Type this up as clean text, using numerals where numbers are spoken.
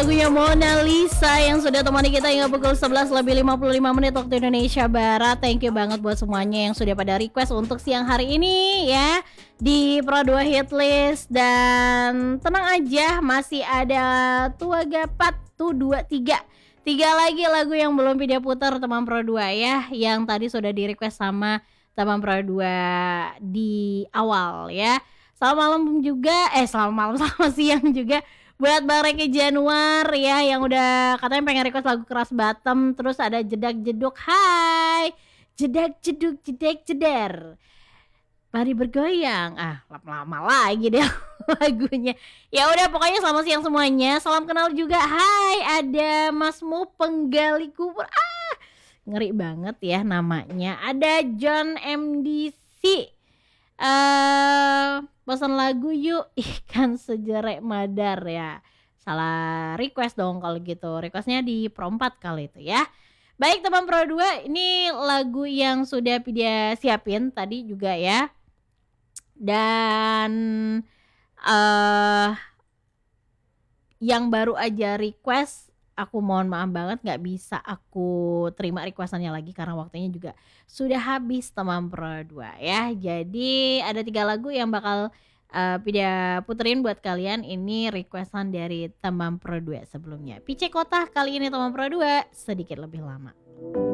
lagunya Mona Lisa yang sudah temani kita hingga pukul 11 lebih 55 menit waktu Indonesia Barat. Thank you banget buat semuanya yang sudah pada request untuk siang hari ini ya di Pro 2 Hit List. Dan tenang aja, masih ada Tua Gapat tuh 2, 3 lagi lagu yang belum video putar teman Pro 2 ya, yang tadi sudah di request sama teman Pro 2 di awal ya. Selamat malam juga, selamat malam, selamat siang juga buat Bang Reki Januar ya, yang udah katanya pengen request lagu Keras Bottom. Terus ada Jedak Jeduk, hai Jedak Jeduk Jedek Jeder, mari bergoyang. Lama-lama lagi deh lagunya. Ya udah, pokoknya selamat siang semuanya. Salam kenal juga. Hai, ada Mas Mo Penggali Kubur. Ngeri banget ya namanya. Ada John MDC. Pesan lagu yuk, ikan sejerek madar ya. Salah request dong kalau gitu. Requestnya di Pro 4 kali itu ya. Baik teman Pro 2, ini lagu yang sudah dia siapin tadi juga ya. Dan yang baru aja request, aku mohon maaf banget gak bisa aku terima requestannya lagi karena waktunya juga sudah habis teman Pro 2 ya. Jadi ada 3 lagu yang bakal Pida puterin buat kalian. Ini requestan dari teman Pro 2 sebelumnya. Pice Kota kali ini teman Pro 2 sedikit lebih lama.